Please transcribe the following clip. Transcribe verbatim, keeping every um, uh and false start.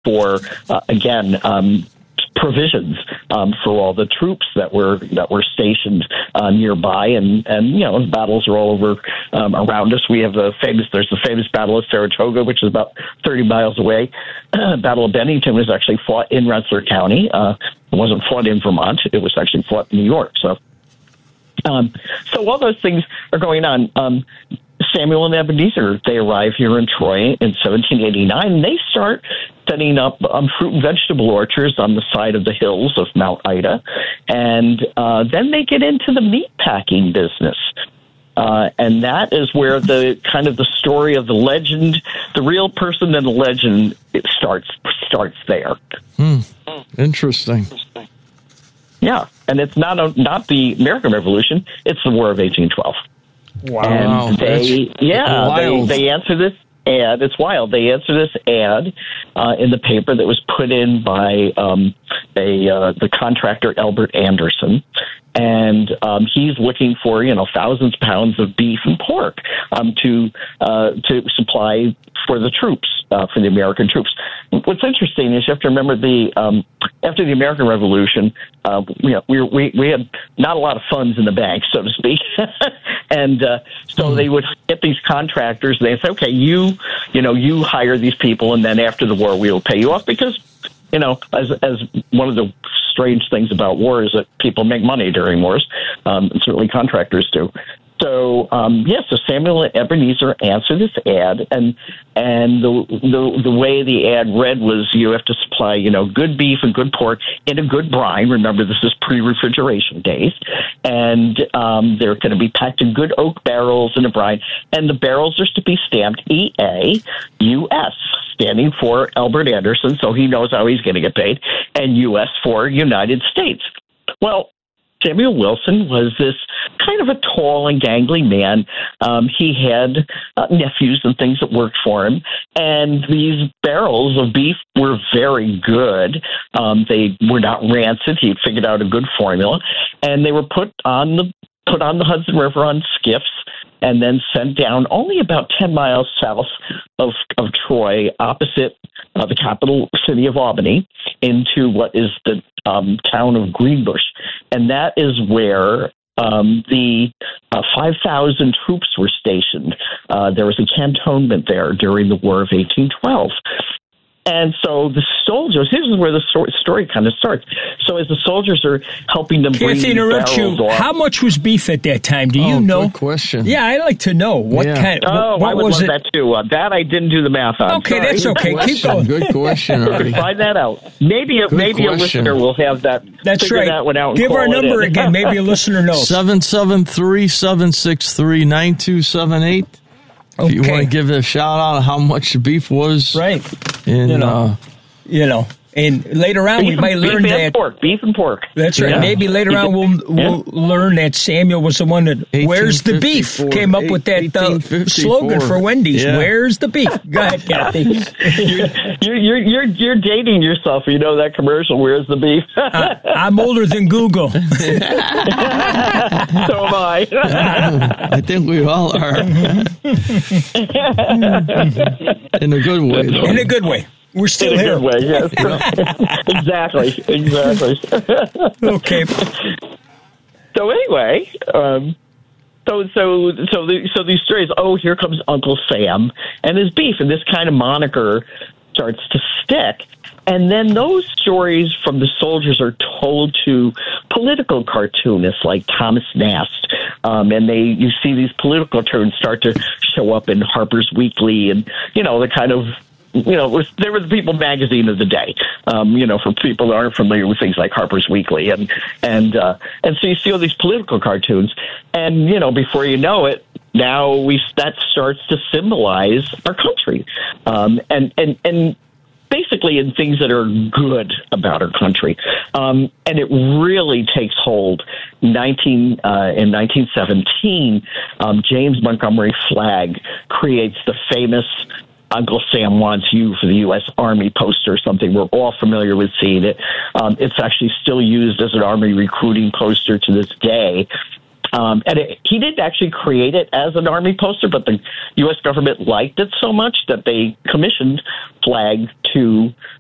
for, uh, again, um, provisions um, for all the troops that were that were stationed uh, nearby, and and you know battles are all over um, around us. We have the famous there's the famous Battle of Saratoga, which is about thirty miles away. Battle of Bennington was actually fought in Rensselaer County. Uh, it wasn't fought in Vermont; it was actually fought in New York. So, um, so all those things are going on. Um, Samuel and Ebenezer, they arrive here in Troy in seventeen eighty-nine, and they start setting up um, fruit and vegetable orchards on the side of the hills of Mount Ida. And uh, then they get into the meat packing business. Uh, and that is where the kind of the story of the legend, the real person and the legend, it starts starts there. Hmm. Interesting. Yeah, and it's not a, not the American Revolution; it's the War of eighteen twelve. Wow! And they, That's yeah, they, wild. they answer this ad. It's wild. They answer this ad uh, in the paper that was put in by um, a uh, the contractor Albert Anderson, and um, he's looking for you know thousands of pounds of beef and pork um, to uh, to supply for the troops, uh, for the American troops. What's interesting is you have to remember the um, after the American Revolution, uh, you know, we, we we had not a lot of funds in the bank, so to speak, and uh, so mm. they would get these contractors. They say, okay, you you know you hire these people, and then after the war, we will pay you off because you know as as one of the strange things about war is that people make money during wars, um, and certainly contractors do. So, um, yeah, so Samuel and Ebenezer answer this ad, and and the, the the way the ad read was you have to supply, you know, good beef and good pork in a good brine. Remember, this is pre-refrigeration days, and um, they're going to be packed in good oak barrels in a brine, and the barrels are to be stamped E A U S, standing for Albert Anderson, so he knows how he's going to get paid, and U S for United States. Well, Samuel Wilson was this kind of a tall and gangly man. Um, he had uh, nephews and things that worked for him, and these barrels of beef were very good. Um, they were not rancid. He figured out a good formula, and they were put on the put on the Hudson River on skiffs, and then sent down only about ten miles south of, of Troy, opposite uh, the capital city of Albany, into what is the um, town of Greenbush. And that is where um, the uh, five thousand troops were stationed. Uh, there was a cantonment there during the War of eighteen twelve. And so the soldiers, this is where the story, story kind of starts. So as the soldiers are helping them bring Can't these interrupt you. barrels off. How much was beef at that time? Do you oh, know? Good question. Yeah, I'd like to know. What Yeah. kind Oh, what, what I would was love it? that too. Uh, that I didn't do the math on. Okay, Sorry. that's okay. Good Keep question. going. Good question, Artie. Find that out. Maybe a, Good maybe question. a listener will have that. That's figure right. That one out and Give our call it number in. again. Maybe a listener knows. seven seven three, seven six three, nine two seven eight. If you Okay. want to give a shout out how much the beef was. Right. In, You know. uh, You know. And later on, we Beef might and- learn beef and that. pork, beef and pork. That's right. Yeah. Maybe later on we'll, we'll learn that Samuel was the one that "Where's the beef?" came up with that uh, eighteen fifty-four. slogan for Wendy's. Yeah. Where's the beef? Go ahead, Kathy. you're, you're you're you're you're dating yourself. You know that commercial. Where's the beef? uh, I'm older than Google. So am I. I think we all are. In a good way, though. In a good way. We're still In a here. good way, yes. exactly, exactly. Okay. So anyway, um, so so so the, so these stories. Oh, here comes Uncle Sam and his beef, and this kind of moniker starts to stick. And then those stories from the soldiers are told to political cartoonists like Thomas Nast, um, and they you see these political cartoons start to show up in Harper's Weekly, and you know the kind of. You know, it was, they were the People magazine of the day. Um, you know, for people that aren't familiar with things like Harper's Weekly, and and uh, and so you see all these political cartoons, and you know, before you know it, now we that starts to symbolize our country, um, and and and basically in things that are good about our country, um, and it really takes hold. Nineteen uh, in nineteen seventeen, um, James Montgomery Flagg creates the famous Uncle Sam Wants You for the U S Army poster, something we're all familiar with seeing it. Um, it's actually still used as an Army recruiting poster to this day. Um, and it, he didn't actually create it as an Army poster, but the U S government liked it so much that they commissioned Flagg to